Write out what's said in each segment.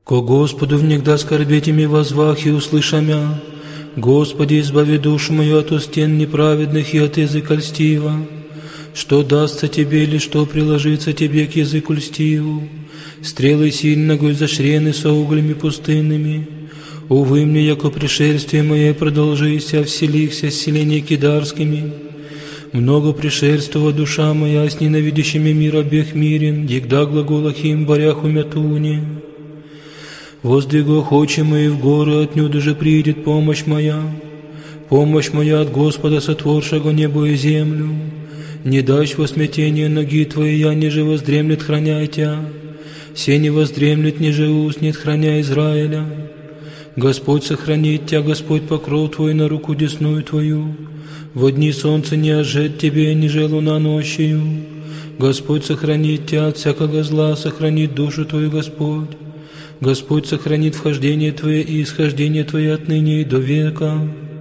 Ко Господу внегда скорбетями возвах и услыша мя, Господи, избави душу мою от устен неправедных и от языка льстива. Что дастся Тебе или что приложится Тебе к языку льстиву? Стрелы сильного изощрены со углями пустынными. Увы мне, яко пришествие мое продолжися, вселихся с селения кидарскими. Много пришествова душа моя с ненавидящими мир обех мирен, егда глаголах им борях умятуне. Воздвигох очи мои в горы, отнюдь же придет помощь моя от Господа, сотворшего небо и землю. Не дашь во смятение ноги Твои, я ниже воздремлет, храняй Тя. Се не воздремлет, ниже уснет, храня Израиля. Господь сохранит Тя, Господь покров Твой на руку десную Твою. Во дни солнца не ожжет Тебе, ниже луна ночью. Господь сохранит Тя от всякого зла, сохранит душу Твою Господь. Господь сохранит вхождение Твое и исхождение Твое отныне и до века.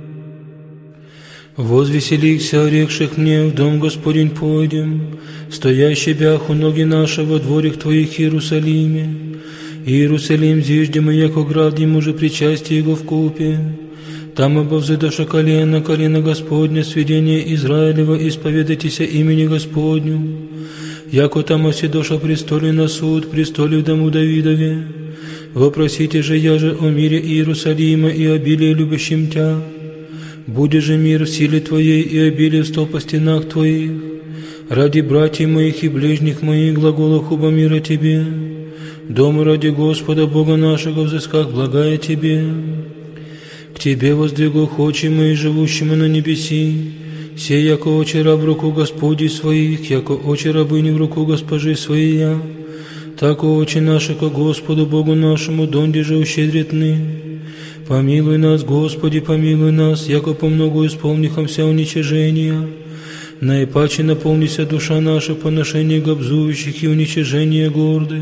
Возвеселихся, орекших мне, в дом Господень пойдем, стоящий бях у ноги нашего дворих Твоих Иерусалиме. Иерусалим зиждем, и яко град ему же причастие его вкупе. Там обовзыдоша колено Господня, сведение Израилева, исповедайтеся имени Господню. Яко там оседоша престоле на суд, престоле в дому Давидове. Вопросите же я же о мире Иерусалима и обилии любящим Тя. Буде же мир в силе Твоей и обилие в стол по стенах Твоих. Ради братьев моих и ближних моих глаголах оба мира Тебе. Дома ради Господа Бога нашего взысках благая Тебе. К Тебе воздвигох очи мои, живущему на небеси. Сей, яко очи раб в руку Господи своих, яко очи рабыни в руку госпожи своей. Так очи наши ко Господу Богу нашему, донде же ущедритны. Помилуй нас, Господи, помилуй нас, яко по много исполнихомся уничижения. Наипаче наполнися душа наша поношение гобзующих и уничижение горды.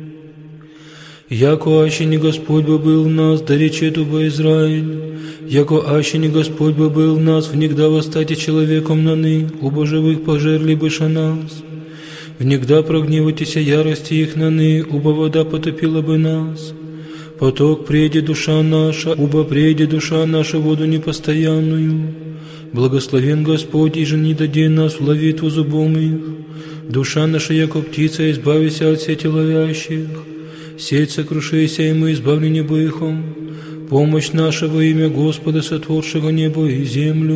Яко аще не Господь бы был в нас, да речет уба Израиль. Яко аще не Господь бы был в нас, внегда восстати человеком наны, уба живых пожерли быша нас. Внегда прогневайтеся ярости их наны, уба вода потопила бы нас. Поток прейде душа наша, уба прейде душа наша воду непостоянную. Благословен Господь, и же не даде нас в ловитву зубом их. Душа наша, яко птица, избавися от сети ловящих. Сеть сокрушися, и мы избавлены быхом. Помощь наша во имя Господа, сотворшего небо и землю.